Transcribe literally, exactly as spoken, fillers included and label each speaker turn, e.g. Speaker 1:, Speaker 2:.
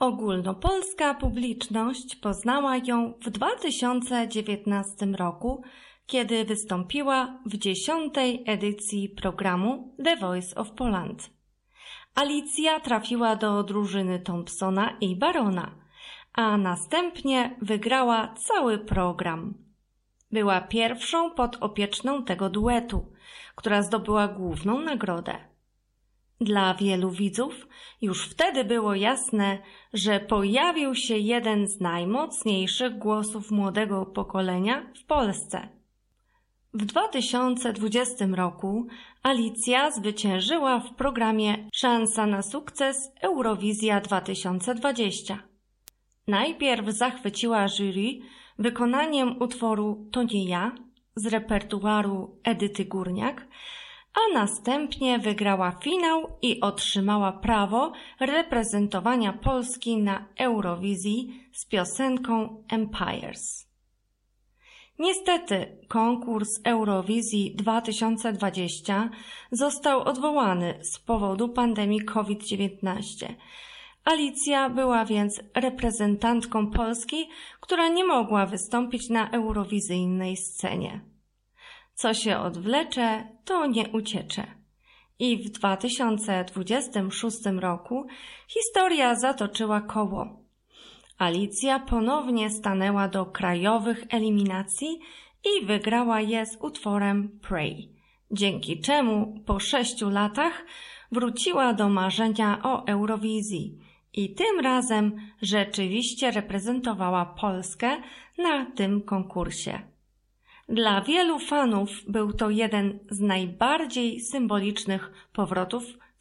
Speaker 1: Ogólnopolska publiczność poznała ją w dwa tysiące dziewiętnastym roku, kiedy wystąpiła w dziesiątej edycji programu The Voice of Poland. Alicja trafiła do drużyny Thompsona i Barona, a następnie wygrała cały program. Była pierwszą podopieczną tego duetu, która zdobyła główną nagrodę. Dla wielu widzów już wtedy było jasne, że pojawił się jeden z najmocniejszych głosów młodego pokolenia w Polsce. W dwa tysiące dwudziestym roku Alicja zwyciężyła w programie Szansa na sukces Eurowizja dwa tysiące dwadzieścia. Najpierw zachwyciła jury wykonaniem utworu To nie ja z repertuaru Edyty Górniak, a następnie wygrała finał i otrzymała prawo reprezentowania Polski na Eurowizji z piosenką Empires. Niestety konkurs Eurowizji dwa tysiące dwadzieścia został odwołany z powodu pandemii COVID dziewiętnaście. Alicja była więc reprezentantką Polski, która nie mogła wystąpić na eurowizyjnej scenie. Co się odwlecze, to nie uciecze. I w dwa tysiące dwudziestym szóstym roku historia zatoczyła koło. Alicja ponownie stanęła do krajowych eliminacji i wygrała je z utworem Pray, dzięki czemu po sześciu latach wróciła do marzenia o Eurowizji i tym razem rzeczywiście reprezentowała Polskę na tym konkursie. Dla wielu fanów był to jeden z najbardziej symbolicznych powrotów